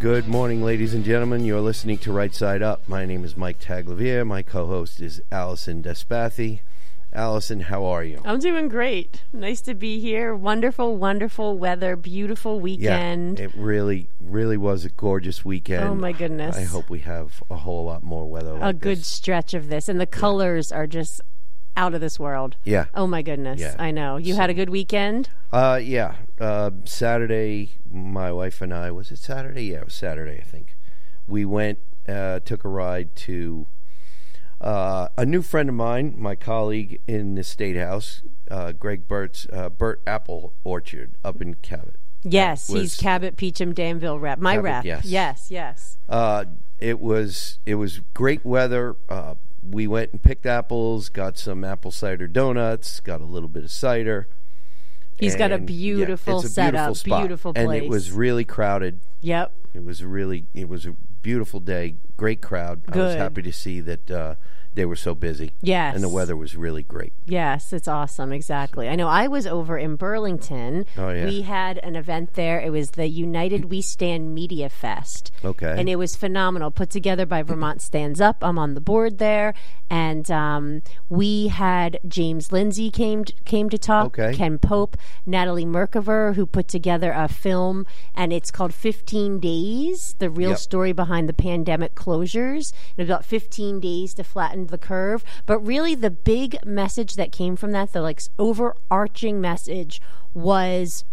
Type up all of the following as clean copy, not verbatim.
Good morning, ladies and gentlemen. You're listening to Right Side Up. My name is Mike Tagliavere. My co-host is Allison Despathy. Allison, how are you? I'm doing great. Nice to be here. Wonderful, wonderful weather. Beautiful weekend. Yeah, it really was a gorgeous weekend. Oh, my goodness. I hope we have a whole lot more weather like a good this. Stretch of this. And the colors are just out of this world. Yeah. Oh, my goodness. Yeah. I know. You had a good weekend? Yeah. Saturday, my wife and I, was it Saturday? Yeah, it was Saturday, I think. We went, took a ride to a new friend of mine, my colleague in the State House, Greg Burt's Burt Apple Orchard up in Cabot. Yes, he's Cabot, Peachum, Danville rep. My Cabot, rep. Yes. Yes. It was great weather. We went and picked apples, got some apple cider donuts, got a little bit of cider. He's got a beautiful setup, beautiful place. And it was really crowded. Yep. It was a beautiful day, great crowd. Good. I was happy to see that they were so busy. Yes. And the weather was really great. Yes, it's awesome. Exactly. I know I was over in Burlington. Oh, yeah. We had an event there. It was the United We Stand Media Fest. Okay. And it was phenomenal, put together by Vermont Stands Up. I'm on the board there. And we had James Lindsay came to talk, Okay. Ken Pope, Natalie Merkava, who put together a film, and it's called 15 Days, the real story behind the pandemic closures. In about 15 days to flatten the curve. But really the big message that came from that, the overarching message, was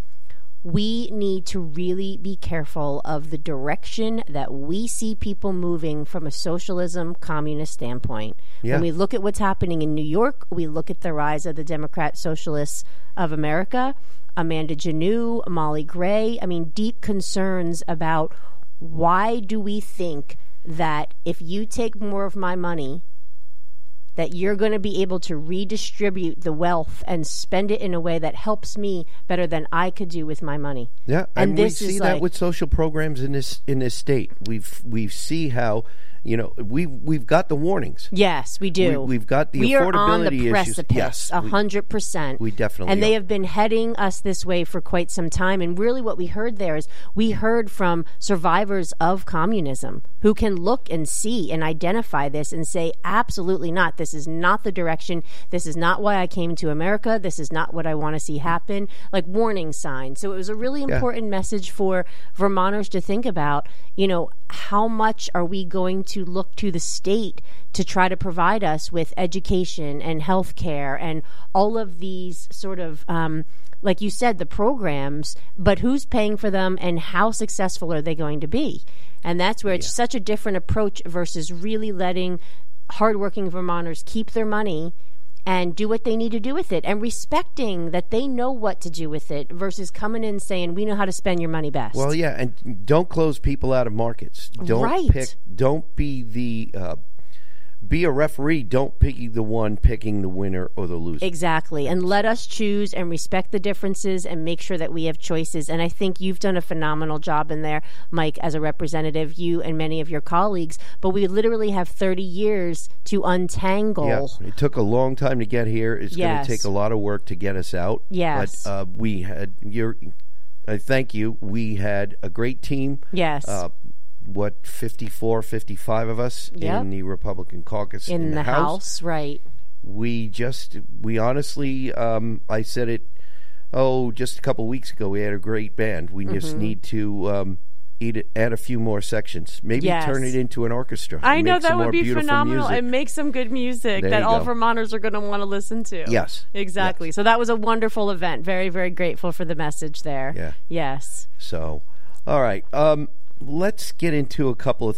we need to really be careful of the direction that we see people moving from a socialism, communist standpoint. Yeah. When we look at what's happening in New York, we look at the rise of the Democrat Socialists of America, Amanda Janeau, Molly Gray. I mean, deep concerns about why do we think that if you take more of my money, that you're going to be able to redistribute the wealth and spend it in a way that helps me better than I could do with my money. Yeah, and we see that with social programs in this state. We see how, we've got the warnings. Yes, we do. We've got the affordability issues. We are on the issues. precipice, Yes, 100%. We definitely And they are. have been heading us this way for quite some time. And really what we heard there is we heard from survivors of communism who can look and see and identify this and say, absolutely not. This is not the direction. This is not why I came to America. This is not what I want to see happen. Like warning signs. So it was a really important message for Vermonters to think about, how much are we going to look to the state to try to provide us with education and health care and all of these sort of, like you said, the programs, but who's paying for them and how successful are they going to be? And that's where it's such a different approach versus really letting hardworking Vermonters keep their money and do what they need to do with it and respecting that they know what to do with it versus coming in saying, we know how to spend your money best. Well, yeah, and don't close people out of markets. Don't be a referee. Don't be the one picking the winner or the loser. Exactly. And let us choose and respect the differences and make sure that we have choices. And I think you've done a phenomenal job in there, Mike, as a representative, you and many of your colleagues. But we literally have 30 years to untangle. Yeah, it took a long time to get here. It's going to take a lot of work to get us out. Yes. But I thank you. We had a great team. Yes. 54, 55 of us in the Republican caucus in the House. Right. We honestly, I said it, just a couple weeks ago, we had a great band. We just need to add a few more sections. Maybe turn it into an orchestra. I know, that would be phenomenal. Music. And make some good music that all Vermonters are going to want to listen to. Yes. Exactly. Yes. So that was a wonderful event. Very, very grateful for the message there. Yeah. Yes. So, all right. Let's get into a couple of